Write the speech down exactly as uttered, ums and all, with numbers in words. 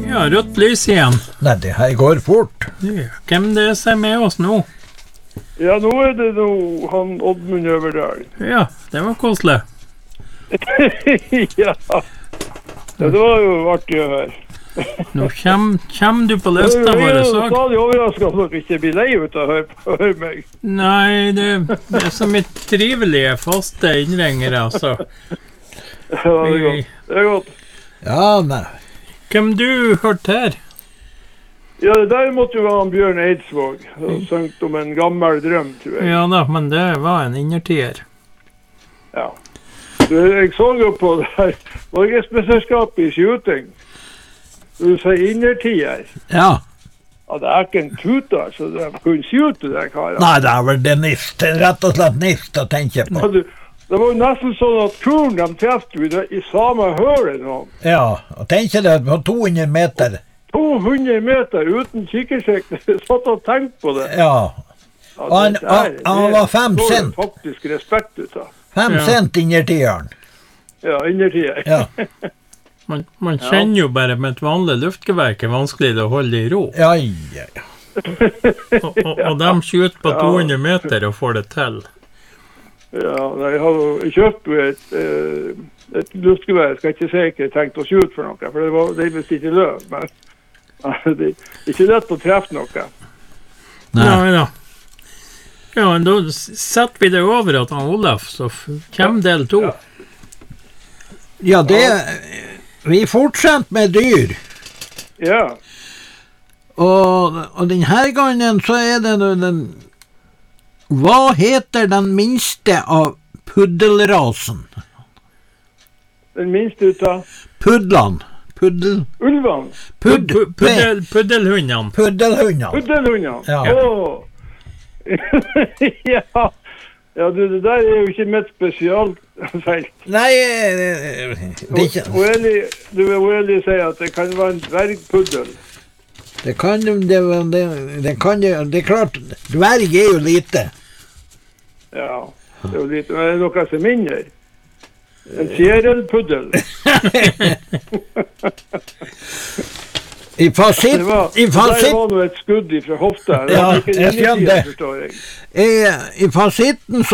Ja, rødt lys igjen. Nei, det her går fort. Ja, hvem det er som er med oss nå? Ja, nå er det nå han Oddmund Øverdal. Ja, det var koselig. Ja. Ja, det var jo artig å høre. Nå kommer kom du på lista vår. Jeg er jo stadig overrasket at dere ikke blir lei ut av å høre, høre meg. Nei, det, det er så mye trivelige, faste innringere, altså. Ja, det er godt. Det er godt. Ja, nei. Hvem du hørte her? Ja, det der måtte jo være han Bjørn Eidsvåg. Han søngte om en gammel drøm, tror jeg. Ja da, men det var en innertier. Ja. Du, jeg så jo på det her Norgesmesterskapet i shooting. Du sier innertier. Ja. Ja, det er ikke en tut, altså. Det er kun shoote der, karer. Nei, det er vel det nist, det er rett og slett nist å tenke på. Ja, du, det var jo nesten sånn at kuren de trefte i, i samme hølet nå. Ja, og tenke det på to hundre meter. to hundre meter uten kikkersikt. Jeg satt og tenkte på det. Ja. Ja, Og han, det der- han, han var fem det står cent. det faktisk respekt ut av. Fem Ja. cent innertieren. Ja, innertier. Ja. Man, man kjenner jo bare med et vanlig luftgevær hvor vanskelig det er å holde det i ro. Ja, ja, ja. Og, og, og de skjuter på to hundre meter og får det til. Ja, nei, jeg har jo kjøpt jo et, eh, et luftgevær. Jeg skal ikke si ikke jeg tenkte å skjute for noe, for det var det er visst ikke løv. Men det er ikke lett å treffe noe. Nei. Nei da. Ja, men da setter vi det over at han Olaf, så f- kommer del to. Ja. Ja, det... Vi fortsetter med dyr. Ja, Og, og denne gangen så er det nå den... Hva heter den minste av puddelrasen? den minste ut av Puddlan. Puddel... ulvene. Pudd... Pu- Puddel, puddelhundene. Puddelhundene. Puddelhundene. Ja. Åh. Ja. Ja, du, det der er jo ikke mitt spesialfelt. Nei, det, det er ikke... Og Eli, du vil Eli si at det kan være en dvergpuddel. Det kan det, det, det kan det, det er klart, dverg er jo lite. Ja, det er jo litt, men det er noe som er mindre. En fjerelpuddel. I fasit... Det var, I det der fasit... var noe et skudd fra hofta. Det Ja, var ikke jeg skjønner innertid, det. forstår jeg. I, i fasitten